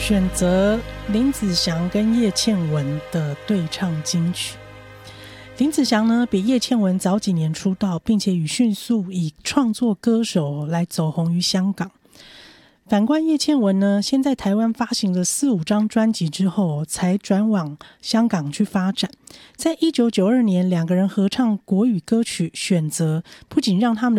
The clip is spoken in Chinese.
选择林子祥跟叶倩文的对唱金曲。林子祥呢，比叶倩文早几年出道，并且迅速以创作歌手来走红于香港。反观叶倩文呢，先在台湾发行了4-5张专辑之后，才转往香港去发展。在1992年，两个人合唱国语歌曲《选择》，不仅让他们的